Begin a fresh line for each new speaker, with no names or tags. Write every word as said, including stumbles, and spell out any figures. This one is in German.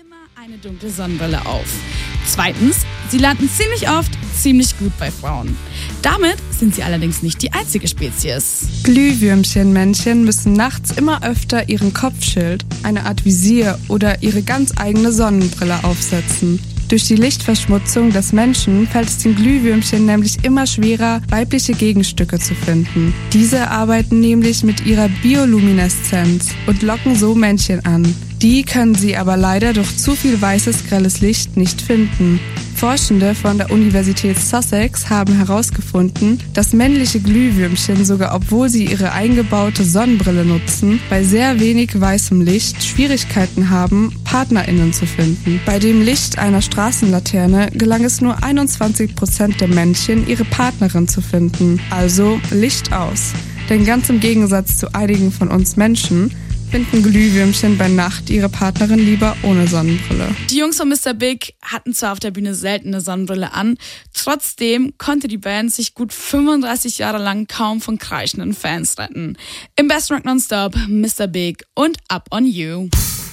immer eine dunkle Sonnenbrille auf. Zweitens, sie landen ziemlich oft ziemlich gut bei Frauen. Damit sind sie allerdings nicht die einzige Spezies.
Glühwürmchenmännchen müssen nachts immer öfter ihren Kopfschild, eine Art Visier oder ihre ganz eigene Sonnenbrille aufsetzen. Durch die Lichtverschmutzung des Menschen fällt es den Glühwürmchen nämlich immer schwerer, weibliche Gegenstücke zu finden. Diese arbeiten nämlich mit ihrer Biolumineszenz und locken so Männchen an. Die können sie aber leider durch zu viel weißes, grelles Licht nicht finden. Forschende von der Universität Sussex haben herausgefunden, dass männliche Glühwürmchen, sogar obwohl sie ihre eingebaute Sonnenbrille nutzen, bei sehr wenig weißem Licht Schwierigkeiten haben, PartnerInnen zu finden. Bei dem Licht einer Straßenlaterne gelang es nur einundzwanzig Prozent der Männchen, ihre Partnerin zu finden. Also Licht aus. Denn ganz im Gegensatz zu einigen von uns Menschen finden Glühwürmchen bei Nacht ihre Partnerin lieber ohne Sonnenbrille.
Die Jungs von Mister Big hatten zwar auf der Bühne selten eine Sonnenbrille an, trotzdem konnte die Band sich gut fünfunddreißig Jahre lang kaum von kreischenden Fans retten. Im Best Rock Nonstop, Mister Big und Up on You.